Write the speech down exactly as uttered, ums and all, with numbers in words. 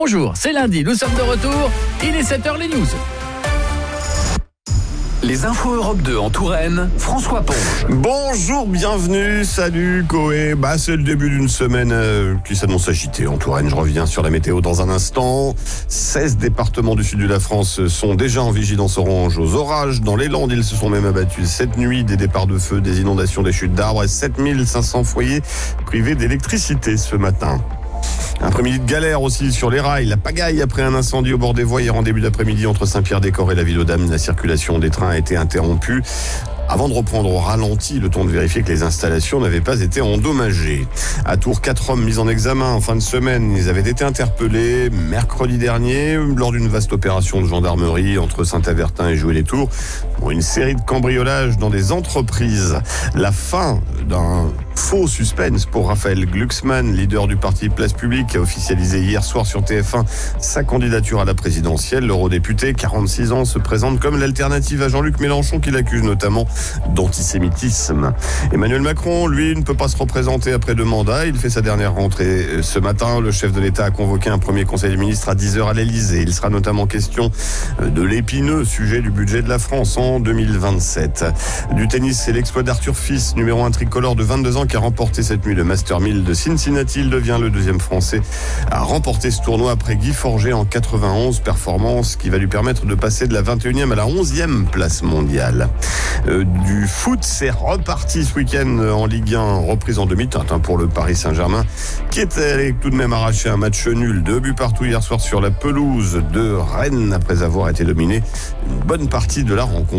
Bonjour, c'est lundi, nous sommes de retour, il est sept heures les news. Les infos Europe deux en Touraine, François Ponge. Bonjour, bienvenue, salut Koé. Bah, c'est le début d'une semaine euh, qui s'annonce agitée en Touraine. Je reviens sur la météo dans un instant. seize départements du sud de la France sont déjà en vigilance orange aux orages. Dans les Landes, ils se sont même abattus cette nuit. Des départs de feu, des inondations, des chutes d'arbres et sept mille cinq cents foyers privés d'électricité ce matin. Après-midi de galère aussi sur les rails, la pagaille après un incendie au bord des voies hier en début d'après-midi entre Saint-Pierre-des-Corps et la ville aux Dames. La circulation des trains a été interrompue avant de reprendre au ralenti, le temps de vérifier que les installations n'avaient pas été endommagées. À Tours, quatre hommes mis en examen en fin de semaine. Ils avaient été interpellés mercredi dernier lors d'une vaste opération de gendarmerie entre Saint-Avertin et Joué-les-Tours pour une série de cambriolages dans des entreprises. La fin d'un faux suspense pour Raphaël Glucksmann, leader du parti Place Publique, a officialisé hier soir sur T F un sa candidature à la présidentielle. L'eurodéputé, quarante-six ans, se présente comme l'alternative à Jean-Luc Mélenchon, qui l'accuse notamment d'antisémitisme. Emmanuel Macron, lui, ne peut pas se représenter après deux mandats. Il fait sa dernière rentrée ce matin. Le chef de l'État a convoqué un premier conseil des ministres à dix heures à l'Élysée. Il sera notamment question de l'épineux sujet du budget de la France en deux mille vingt-sept. Du tennis, c'est l'exploit d'Arthur Fils, numéro un tricolore de vingt-deux ans, qui a remporté cette nuit le Master mille de Cincinnati. Il devient le deuxième Français à remporter ce tournoi après Guy Forget en quatre-vingt-onze, performance qui va lui permettre de passer de la vingt et unième à la onzième place mondiale. Euh, du foot, c'est reparti ce week-end en Ligue un, reprise en demi-teinte hein, pour le Paris Saint-Germain, qui est allé tout de même arracher un match nul, deux buts partout hier soir sur la pelouse de Rennes après avoir été dominé une bonne partie de la rencontre.